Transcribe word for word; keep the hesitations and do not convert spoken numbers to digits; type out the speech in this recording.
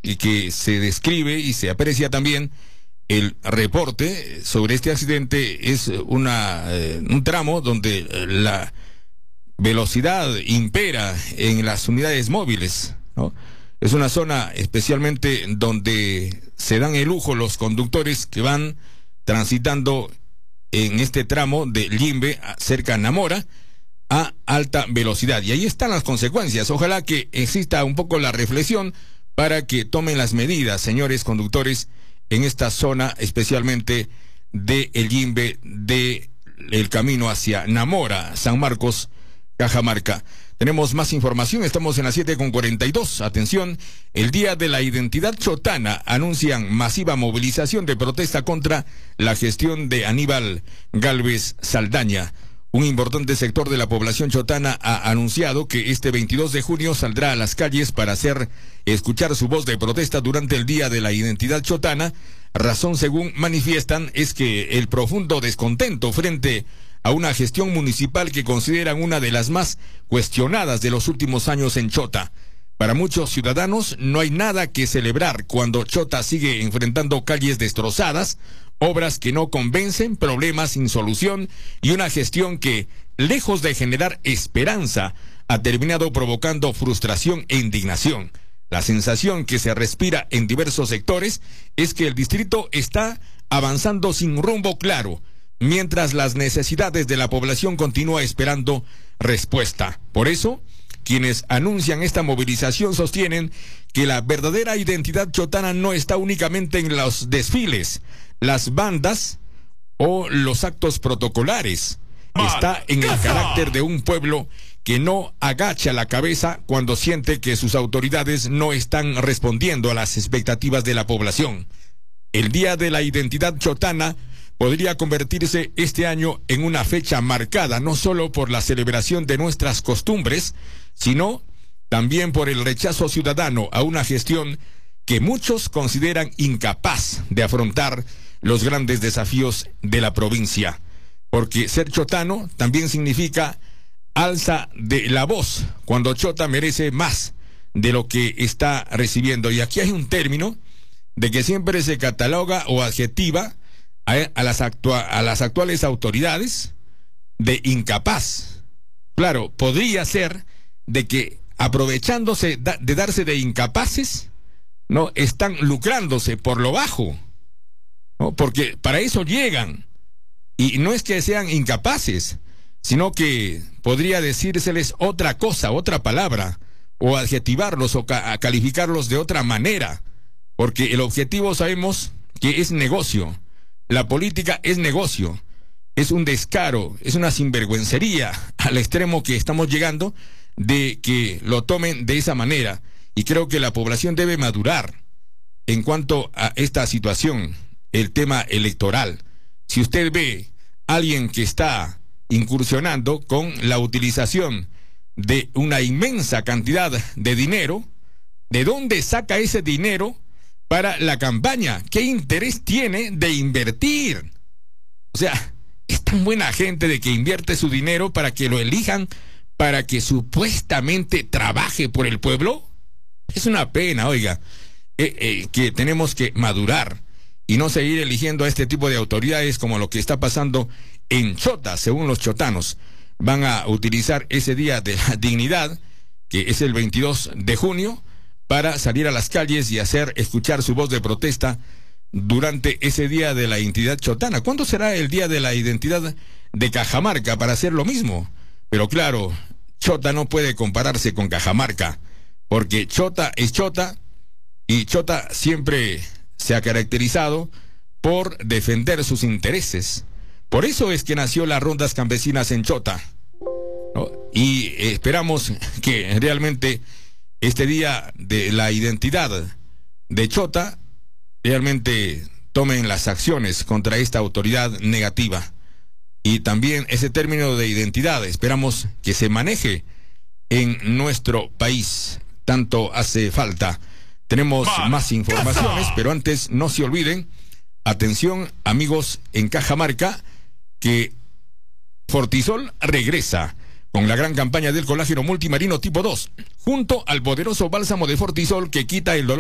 y que se describe y se aprecia también el reporte sobre este accidente es una eh, un tramo donde la velocidad impera en las unidades móviles, ¿no? Es una zona especialmente donde se dan el lujo los conductores que van transitando en este tramo de Limbe cerca a Namora a alta velocidad. Y ahí están las consecuencias. Ojalá que exista un poco la reflexión para que tomen las medidas, señores conductores, en esta zona, especialmente de el Limbe, de el camino hacia Namora, San Marcos, Cajamarca. Tenemos más información, estamos en las siete con cuarenta y dos. Atención, el Día de la Identidad Chotana anuncian masiva movilización de protesta contra la gestión de Aníbal Gálvez Saldaña. Un importante sector de la población chotana ha anunciado que este veintidós de junio saldrá a las calles para hacer escuchar su voz de protesta durante el Día de la Identidad Chotana. Razón, según manifiestan, es que el profundo descontento frente a una gestión municipal que consideran una de las más cuestionadas de los últimos años en Chota. Para muchos ciudadanos no hay nada que celebrar cuando Chota sigue enfrentando calles destrozadas, obras que no convencen, problemas sin solución y una gestión que, lejos de generar esperanza, ha terminado provocando frustración e indignación. La sensación que se respira en diversos sectores es que el distrito está avanzando sin rumbo claro, mientras las necesidades de la población continúa esperando respuesta. Por eso, quienes anuncian esta movilización sostienen que la verdadera identidad chotana no está únicamente en los desfiles, las bandas o los actos protocolares. Está en el carácter de un pueblo que no agacha la cabeza cuando siente que sus autoridades no están respondiendo a las expectativas de la población. El Día de la Identidad Chotana podría convertirse este año en una fecha marcada no solo por la celebración de nuestras costumbres, sino también por el rechazo ciudadano a una gestión que muchos consideran incapaz de afrontar los grandes desafíos de la provincia. Porque ser chotano también significa alza de la voz cuando Chota merece más de lo que está recibiendo. Y aquí hay un término de que siempre se cataloga o adjetiva A, a, las actua, a las actuales autoridades de incapaz. Claro, podría ser de que aprovechándose da, de darse de incapaces, no están lucrándose por lo bajo, ¿no? Porque para eso llegan. Y no es que sean incapaces, sino que podría decírseles otra cosa, otra palabra, o adjetivarlos o ca calificarlos de otra manera, porque el objetivo sabemos que es negocio. La política es negocio, es un descaro, es una sinvergüencería al extremo que estamos llegando de que lo tomen de esa manera. Y creo que la población debe madurar en cuanto a esta situación, el tema electoral. Si usted ve a alguien que está incursionando con la utilización de una inmensa cantidad de dinero, ¿de dónde saca ese dinero para la campaña? ¿Qué interés tiene de invertir? O sea, es tan buena gente de que invierte su dinero para que lo elijan, para que supuestamente trabaje por el pueblo. Es una pena, oiga, eh, eh, que tenemos que madurar y no seguir eligiendo a este tipo de autoridades como lo que está pasando en Chota, según los chotanos. Van a utilizar ese día de la dignidad, que es el veintidós de junio, para salir a las calles y hacer escuchar su voz de protesta durante ese Día de la Identidad Chotana. ¿Cuándo será el Día de la Identidad de Cajamarca para hacer lo mismo? Pero claro, Chota no puede compararse con Cajamarca, porque Chota es Chota, y Chota siempre se ha caracterizado por defender sus intereses. Por eso es que nació las rondas campesinas en Chota, ¿no? Y esperamos que realmente este Día de la Identidad de Chota realmente tomen las acciones contra esta autoridad negativa. Y también ese término de identidad esperamos que se maneje en nuestro país. Tanto hace falta. Tenemos más informaciones, pero antes no se olviden, atención amigos en Cajamarca, que Fortisol regresa con la gran campaña del colágeno multimarino tipo dos, junto al poderoso bálsamo de Fortisol que quita el dolor